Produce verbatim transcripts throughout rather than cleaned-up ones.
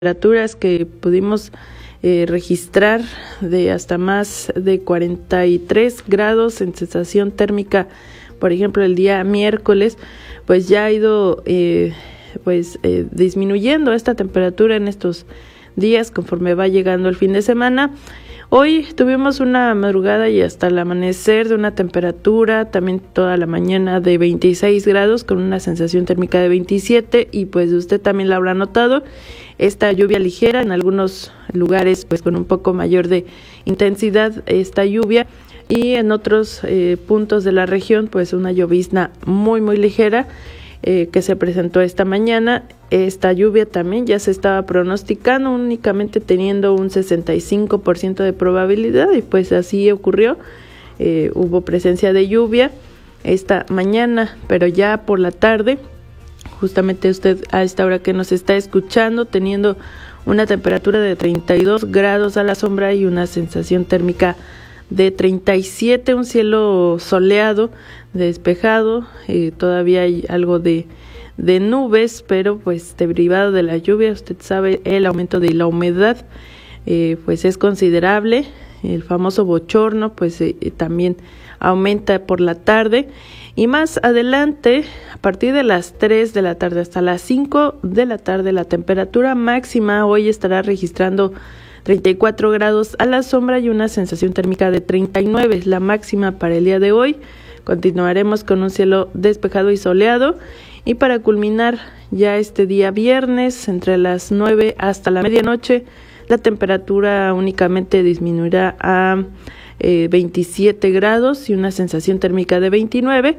temperaturas que pudimos eh, registrar de hasta más de cuarenta y tres grados en sensación térmica, por ejemplo el día miércoles, pues ya ha ido eh, pues eh, disminuyendo esta temperatura en estos días conforme va llegando el fin de semana. Hoy tuvimos una madrugada y hasta el amanecer de una temperatura, también toda la mañana de veintiséis grados con una sensación térmica de veintisiete, y pues usted también la habrá notado, esta lluvia ligera en algunos lugares pues con un poco mayor de intensidad esta lluvia, y en otros eh, puntos de la región pues una llovizna muy muy ligera eh, que se presentó esta mañana. Esta lluvia también ya se estaba pronosticando, únicamente teniendo un sesenta y cinco por ciento de probabilidad, y pues así ocurrió. Eh, hubo presencia de lluvia esta mañana, pero ya por la tarde, justamente usted a esta hora que nos está escuchando, teniendo una temperatura de treinta y dos grados a la sombra y una sensación térmica de treinta y siete, un cielo soleado, despejado, eh, todavía hay algo de de nubes, pero pues derivado de la lluvia, usted sabe, el aumento de la humedad eh, pues es considerable. El famoso bochorno pues eh, también aumenta por la tarde, y más adelante, a partir de las tres de la tarde hasta las cinco de la tarde, la temperatura máxima hoy estará registrando treinta y cuatro grados a la sombra y una sensación térmica de treinta y nueve, es la máxima para el día de hoy. Continuaremos con un cielo despejado y soleado, y para culminar ya este día viernes, entre las nueve hasta la medianoche, la temperatura únicamente disminuirá a eh, veintisiete grados y una sensación térmica de veintinueve,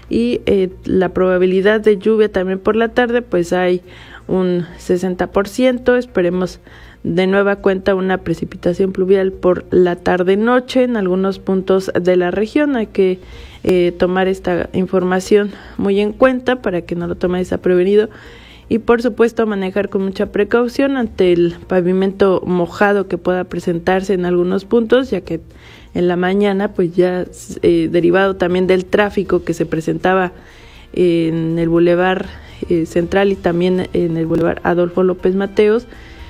y eh, la probabilidad de lluvia también por la tarde pues hay un sesenta por ciento. Esperemos de nueva cuenta una precipitación pluvial por la tarde-noche en algunos puntos de la región. Hay que eh, tomar esta información muy en cuenta para que no lo tome desprevenido, y por supuesto manejar con mucha precaución ante el pavimento mojado que pueda presentarse en algunos puntos, ya que en la mañana pues ya eh, derivado también del tráfico que se presentaba en el Boulevard eh, Central y también en el Boulevard Adolfo López Mateos,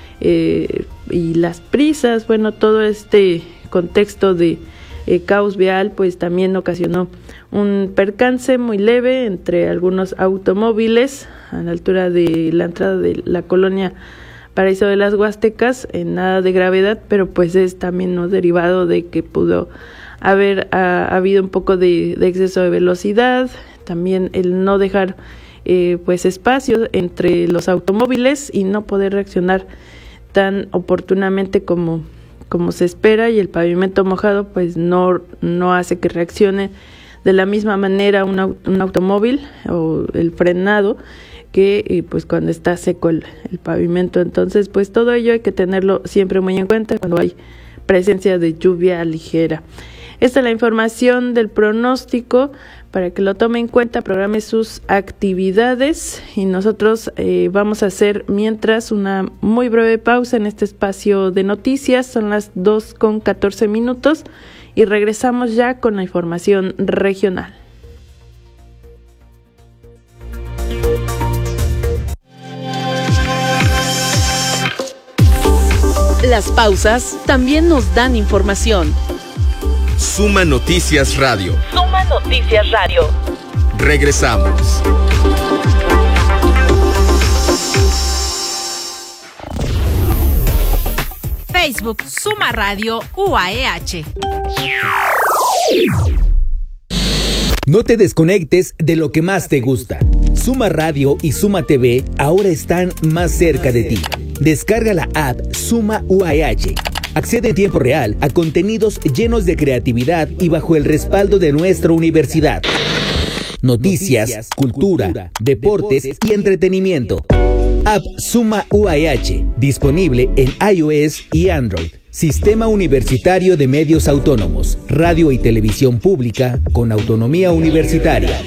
Eh, y las prisas, bueno, todo este contexto de eh, caos vial pues también ocasionó un percance muy leve entre algunos automóviles a la altura de la entrada de la colonia Paraíso de las Huastecas, en nada de gravedad, pero pues es también no derivado de que pudo haber ha, ha habido un poco de, de exceso de velocidad, también el no dejar eh, pues espacio entre los automóviles y no poder reaccionar tan oportunamente como, como se espera, y el pavimento mojado pues no, no hace que reaccione de la misma manera un, un automóvil o el frenado que eh, pues cuando está seco el, el pavimento. Entonces pues todo ello hay que tenerlo siempre muy en cuenta cuando hay presencia de lluvia ligera. Esta es la información del pronóstico para que lo tome en cuenta, programe sus actividades, y nosotros eh, vamos a hacer mientras una muy breve pausa en este espacio de noticias. Son las dos con catorce minutos y regresamos ya con la información regional. Las pausas también nos dan información. Suma Noticias Radio. Suma Noticias Radio. Regresamos. Facebook Suma Radio U A E H. No te desconectes de lo que más te gusta. Suma Radio y Suma T V ahora están más cerca de ti. Descarga la app Suma U A E H. Accede en tiempo real a contenidos llenos de creatividad y bajo el respaldo de nuestra universidad. Noticias, Noticias cultura, cultura, deportes y entretenimiento. App Suma U A E H, disponible en iOS y Android. Sistema Universitario de Medios Autónomos, radio y televisión pública con autonomía universitaria.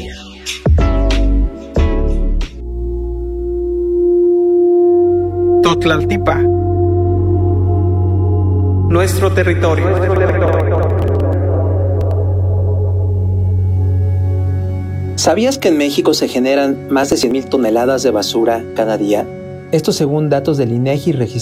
Totlaltipa. Nuestro territorio. Nuestro territorio. ¿Sabías que en México se generan más de cien mil toneladas de basura cada día? Esto según datos del INEGI registrados